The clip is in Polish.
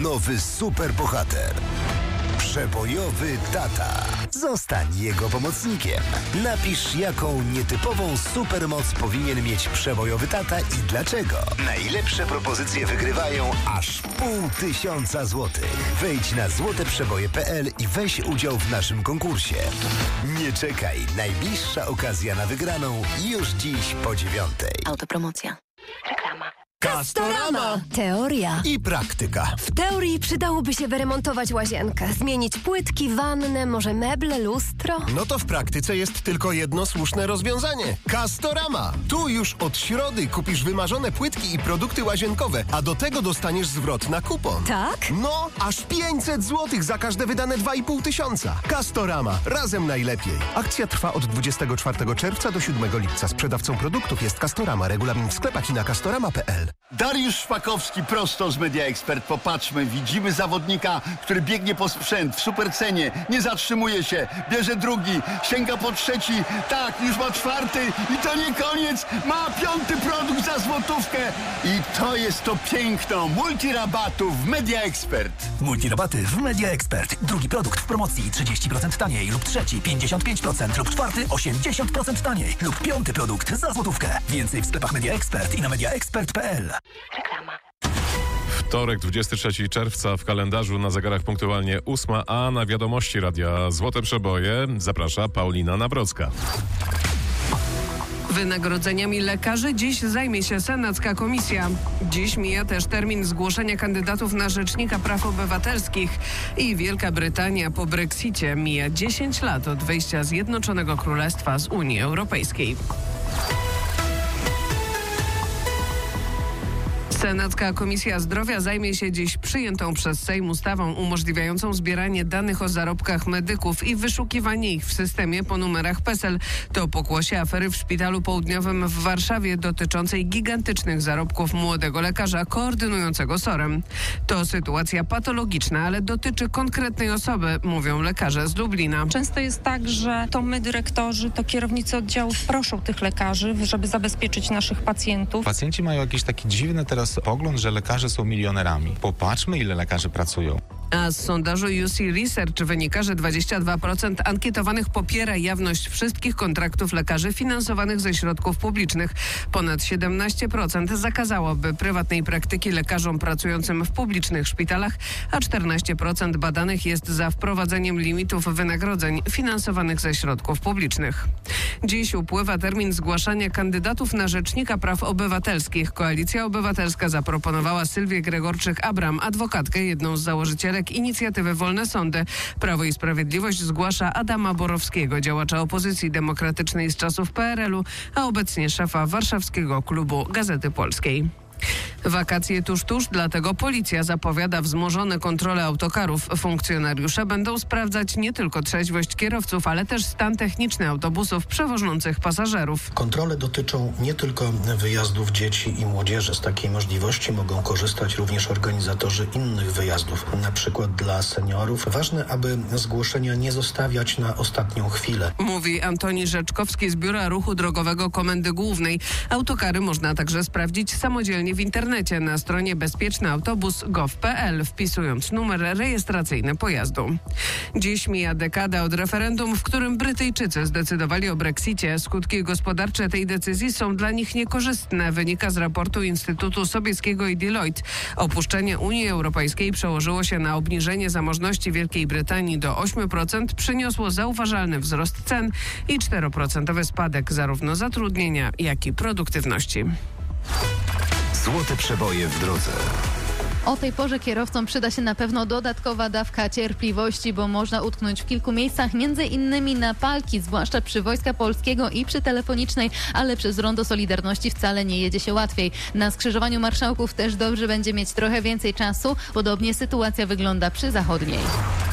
nowy superbohater. Przebojowy tata. Zostań jego pomocnikiem. Napisz, jaką nietypową supermoc powinien mieć przebojowy tata i dlaczego. Najlepsze propozycje wygrywają aż 500 złotych. Wejdź na złoteprzeboje.pl i weź udział w naszym konkursie. Nie czekaj, najbliższa okazja na wygraną już dziś po 9:00. Autopromocja. Reklama. Castorama! Teoria. I praktyka. W teorii przydałoby się wyremontować łazienkę, zmienić płytki, wannę, może meble, lustro. No to w praktyce jest tylko jedno słuszne rozwiązanie. Castorama! Tu już od środy kupisz wymarzone płytki i produkty łazienkowe, a do tego dostaniesz zwrot na kupon. Tak? No, aż 500 zł za każde wydane 2,5 tysiąca. Castorama. Razem najlepiej. Akcja trwa od 24 czerwca do 7 lipca. Sprzedawcą produktów jest Castorama. Regulamin w sklepach i na castorama.pl. Dariusz Szpakowski prosto z Media Expert. Popatrzmy, widzimy zawodnika, który biegnie po sprzęt w supercenie, nie zatrzymuje się, bierze drugi, sięga po trzeci, tak, już ma czwarty i to nie koniec, ma 5. produkt za złotówkę i to jest to piękno multirabatów w Media Expert. Multirabaty w Media Expert. Drugi produkt w promocji 30% taniej lub trzeci 55% lub czwarty 80% taniej lub 5. produkt za złotówkę. Więcej w sklepach Media Expert i na mediaexpert.pl. Reklama. Wtorek, 23 czerwca w kalendarzu, na zegarach punktualnie 8, a na wiadomości radia Złote Przeboje zaprasza Paulina Nawrocka. Wynagrodzeniami lekarzy dziś zajmie się Senacka Komisja. Dziś mija też termin zgłoszenia kandydatów na Rzecznika Praw Obywatelskich i Wielka Brytania po Brexicie mija 10 lat od wyjścia Zjednoczonego Królestwa z Unii Europejskiej. Senacka Komisja Zdrowia zajmie się dziś przyjętą przez Sejm ustawą umożliwiającą zbieranie danych o zarobkach medyków i wyszukiwanie ich w systemie po numerach PESEL. To pokłosie afery w Szpitalu Południowym w Warszawie dotyczącej gigantycznych zarobków młodego lekarza koordynującego SOR-em. To sytuacja patologiczna, ale dotyczy konkretnej osoby, mówią lekarze z Lublina. Często jest tak, że to my, dyrektorzy, to kierownicy oddziałów proszą tych lekarzy, żeby zabezpieczyć naszych pacjentów. Pacjenci mają jakiś taki dziwny teraz pogląd, że lekarze są milionerami. Popatrzmy, ile lekarzy pracują. A z sondażu UC Research wynika, że 22% ankietowanych popiera jawność wszystkich kontraktów lekarzy finansowanych ze środków publicznych. Ponad 17% zakazałoby prywatnej praktyki lekarzom pracującym w publicznych szpitalach, a 14% badanych jest za wprowadzeniem limitów wynagrodzeń finansowanych ze środków publicznych. Dziś upływa termin zgłaszania kandydatów na Rzecznika Praw Obywatelskich. Koalicja Obywatelska zaproponowała Sylwię Gregorczyk-Abram, adwokatkę, jedną z założycielek inicjatywy Wolne Sądy. Prawo i Sprawiedliwość zgłasza Adama Borowskiego, działacza opozycji demokratycznej z czasów PRL-u, a obecnie szefa warszawskiego klubu Gazety Polskiej. Wakacje tuż, dlatego policja zapowiada wzmożone kontrole autokarów. Funkcjonariusze będą sprawdzać nie tylko trzeźwość kierowców, ale też stan techniczny autobusów przewożących pasażerów. Kontrole dotyczą nie tylko wyjazdów dzieci i młodzieży. Z takiej możliwości mogą korzystać również organizatorzy innych wyjazdów, na przykład dla seniorów. Ważne, aby zgłoszenia nie zostawiać na ostatnią chwilę. Mówi Antoni Rzeczkowski z Biura Ruchu Drogowego Komendy Głównej. Autokary można także sprawdzić samodzielnie w internecie na stronie bezpiecznyautobus.gov.pl, wpisując numer rejestracyjny pojazdu. Dziś mija dekada od referendum, w którym Brytyjczycy zdecydowali o Brexicie. Skutki gospodarcze tej decyzji są dla nich niekorzystne, wynika z raportu Instytutu Sobieskiego i Deloitte. Opuszczenie Unii Europejskiej przełożyło się na obniżenie zamożności Wielkiej Brytanii do 8%, przyniosło zauważalny wzrost cen i 4% spadek zarówno zatrudnienia, jak i produktywności. Złote Przeboje w drodze. O tej porze kierowcom przyda się na pewno dodatkowa dawka cierpliwości, bo można utknąć w kilku miejscach, między innymi na Palki, zwłaszcza przy Wojska Polskiego i przy Telefonicznej, ale przez Rondo Solidarności wcale nie jedzie się łatwiej. Na skrzyżowaniu Marszałków też dobrze będzie mieć trochę więcej czasu. Podobnie sytuacja wygląda przy Zachodniej.